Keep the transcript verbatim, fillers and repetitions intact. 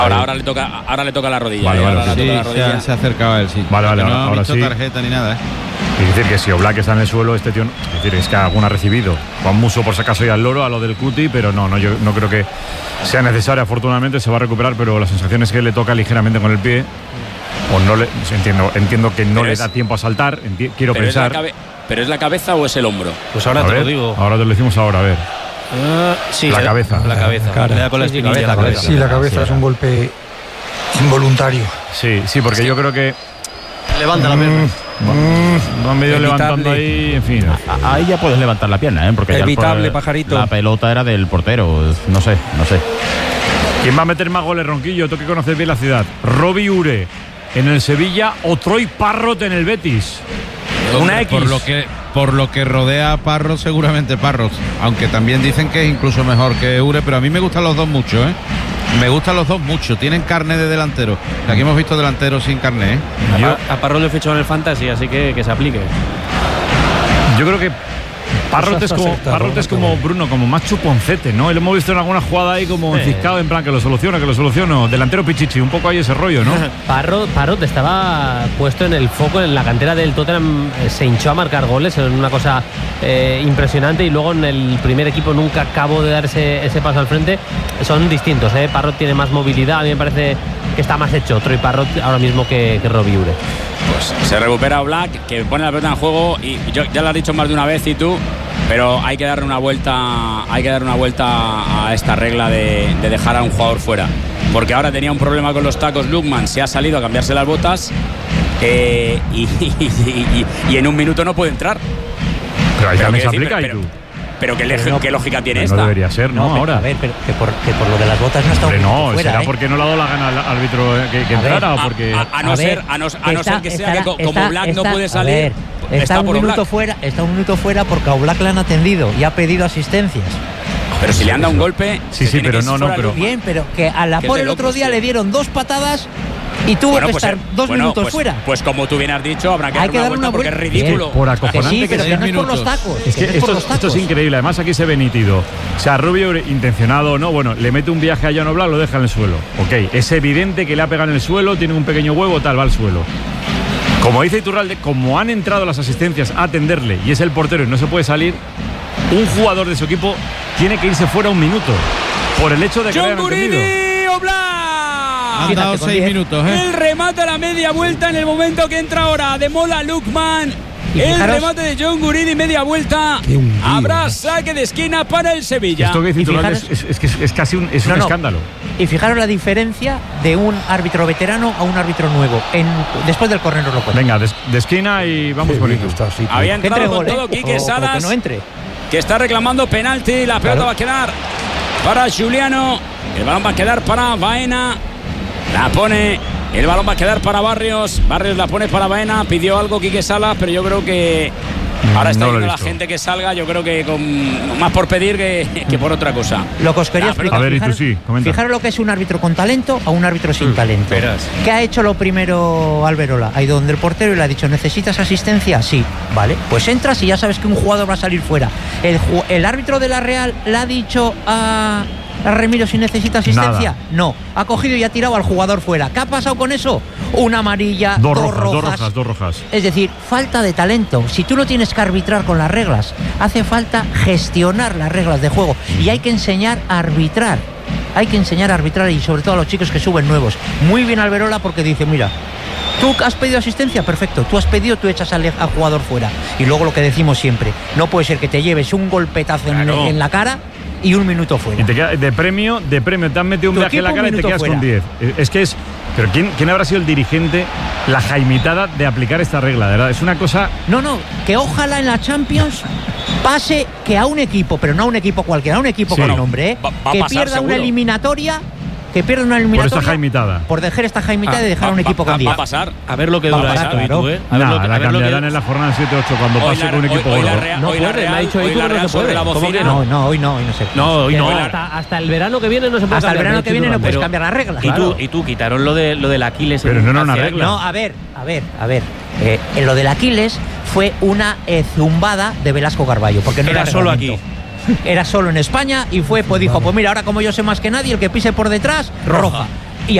Ahora, ahora le toca, ahora le toca la rodilla. Vale, eh, vale, ahora sí, le toca la rodilla. Se, se acercaba él, sí. Vale, vale, no ahora, ha ahora visto sí. tarjeta ni nada, ¿eh? Es decir, que si Oblak está en el suelo, este tío, es decir, es que alguna ha recibido. Juan Musso por si acaso y al loro, a lo del Cuti, pero no, no, yo no creo que sea necesario. Afortunadamente se va a recuperar, pero la sensación es que le toca ligeramente con el pie. O no le, entiendo, entiendo que no Pero le es, da tiempo a saltar, enti, quiero pero pensar. Es la cabe, ¿Pero es la cabeza o es el hombro? Pues ahora a te ver, lo digo. Ahora te lo decimos ahora, a ver. Uh, sí, la se, cabeza. La cabeza. Claro. Le da con la Sí, espinilla. la cabeza. Sí, la cabeza sí, es un golpe involuntario. Sí, sí, porque yo creo que Levanta la pierna. mm, van medio levantando ahí, en fin. Ahí ya puedes levantar la pierna, ¿eh? Porque Evitable, ya el, pajarito. La pelota era del portero. No sé, no sé. ¿Quién va a meter más goles, Ronquillo? Tú que conoces bien la ciudad. ¿Robbie Ure en el Sevilla o Troy Parrott en el Betis? Una X. Por lo que por lo que rodea a Parros, seguramente Parros. Aunque también dicen que es incluso mejor que Ure, pero a mí me gustan los dos mucho, ¿eh? Me gustan los dos mucho. Tienen carne de delantero. Aquí hemos visto delanteros sin carne, ¿eh? Yo, a Parros le he fichado en el Fantasy, así que que se aplique. Yo creo que Parrott es como, Parrott es como Bruno, como más chuponcete, ¿no? Lo hemos visto en alguna jugada ahí como Eh. enciscado, en plan que lo soluciono, que lo soluciono. Delantero Pichichi, un poco ahí ese rollo, ¿no? Parrott, Parrott estaba puesto en el foco en la cantera del Tottenham, eh, se hinchó a marcar goles, es una cosa eh, impresionante, y luego en el primer equipo nunca acabó de dar ese, ese paso al frente. Son distintos, ¿eh? Parrott tiene más movilidad, a mí me parece que está más hecho Troy Parrott ahora mismo que, que Robbie Ure. Pues se recupera Oblak, que pone la pelota en juego, y yo, ya lo has dicho más de una vez y tú, pero hay que darle una vuelta, hay que darle una vuelta a esta regla de, de dejar a un jugador fuera, porque ahora tenía un problema con los tacos. Lookman se ha salido a cambiarse las botas eh, y, y, y, y en un minuto no puede entrar. Pero ahí Pero también se quiero decir, aplica pero- y tú. Pero qué, Pero no- qué lógica tiene No esta. debería ser, ¿no? pero, Ahora. A ver, pero que por, que por lo de las botas no está un Hombre, minuto no, fuera, será ¿eh? porque no le ha dado la gana al árbitro eh, que, que A entrara ver, o porque. A, a no A ser, ver, a no, a no está- ser que sea está- que co- como está- Black no está- puede a salir. ver, está, está un por minuto Oblak. fuera, está un minuto fuera porque a Oblak le han atendido y ha pedido asistencias. Pero si le han dado un golpe. Sí, se sí, tiene pero que no, ir no, fuera pero- Lookman. Bien, pero que a la Que es por de el otro locos, día tío. le dieron dos patadas y tuvo Bueno, que pues, estar eh, dos bueno, minutos pues- fuera. Pues como tú bien has dicho, habrá que Hay dar que una dar vuelta una porque es vuelta. ridículo. Bien, por Que acojonante sí, pero que que sea. no es por los minutos. tacos. Es que es por esto, los esto es tacos. increíble. Además, aquí se ve nítido. O sea, Rubio intencionado, ¿no? Bueno, le mete un viaje a Jan Oblak, lo deja en el suelo. Ok, es evidente que le ha pegado en el suelo, tiene un pequeño huevo, tal, va al suelo. Como dice Iturralde, como han entrado las asistencias a atenderle y es el portero y no se puede salir, un jugador de su equipo tiene que irse fuera un minuto por el hecho de que le John hayan atendido. Guridi, Oblak. Han dado con seis diez. minutos, ¿eh? El remate a la media vuelta en el momento que entra ahora de Mola Lookman. Y El fijaros- remate de John Guridi, media vuelta. Qué hundido, Habrá ¿eh? saque de esquina para el Sevilla. Esto que dice Y Iturralde fijaros- es, es, es que es, es casi un, es No, un no. escándalo. Y fijaros la diferencia de un árbitro veterano a un árbitro nuevo. En, después del córner os lo cuento. Venga, de, de esquina y vamos Qué con bien ello. está, sí, tío. Había Que entrado entre con gol, todo ¿eh? Quique O- o Salas, que no entre. que está reclamando penalti. La pelota Claro. va a quedar para Juliano. El balón va a quedar para Baena. La pone. El balón va a quedar para Barrios. Barrios la pone para Baena. Pidió algo Quique Salas, pero yo creo que ahora está No lo he viendo la visto. gente que salga. Yo creo que con más por pedir que, que por otra cosa. Lo que os quería Ah, pero- explicar. A ver, y tú fijaros, sí, comenta. fijaros lo que es un árbitro con talento a un árbitro sin talento. verás. ¿Qué ha hecho lo primero Alberola? Ha ido donde el portero y le ha dicho, ¿necesitas asistencia? Sí, vale. Pues entras y ya sabes que un jugador va a salir fuera. El, ju- el árbitro de la Real le ha dicho a, a Remiro si necesita asistencia. Nada. No, ha cogido y ha tirado al jugador fuera. ¿Qué ha pasado con eso? Una amarilla, Dos dos, rojas, dos rojas, dos rojas. Es decir, falta de talento. Si tú no tienes que arbitrar con las reglas, hace falta gestionar las reglas de juego y hay que enseñar a arbitrar. Hay que enseñar a arbitrar y sobre todo a los chicos que suben nuevos. Muy bien Alberola porque dice, mira, tú has pedido asistencia, perfecto. Tú has pedido, tú echas al, al jugador fuera. Y luego lo que decimos siempre, no puede ser que te lleves un golpetazo en- Claro. en, la cara y un minuto fuera. Y te queda de premio, de premio, te han metido un Tu viaje en la equipo, cara un y te minuto quedas fuera. con diez. Eh, Es que es. Pero ¿quién, ¿quién habrá sido el dirigente, la jaimitada de aplicar esta regla? De verdad, es una cosa. No, no, que ojalá en la Champions pase que a un equipo, pero no a un equipo cualquiera, a un equipo Sí. con nombre, ¿eh? Va- va a que pasar pierda seguro. una eliminatoria, que pierda una Por eliminatoria esta jaimitada. por dejar esta jaimitada Ah, y dejar a un Va- equipo va- con diez. Va a pasar. A ver lo que Va a dura pasar, esto, y claro. tú, ¿eh? A ver Nah, lo que- a la ver lo que- cambiarán en la jornada siete ocho cuando Hoy pase la, con un equipo hoy, hoy la gordo. Real, No hoy la puede, me ha Real, dicho hoy Ico la que no Real se puede. sobre la ¿Cómo que bocina. No, no, hoy no, hoy no sé. No, hoy no. hasta, hasta el verano que viene no se puede Hasta el cambiar, verano me que ha dicho viene no Durán. puedes Pero- cambiar las reglas. Y Claro. tú, y tú quitaron lo de lo del Aquiles. Pero en- no era una hacia- regla. No, a ver, a ver, a ver. Eh, en lo del Aquiles fue una eh, zumbada de Velasco Carballo, porque no Era era solo reglamento. Era solo en España y fue, pues dijo, pues mira, ahora como yo sé más que nadie, el que pise por detrás, roja.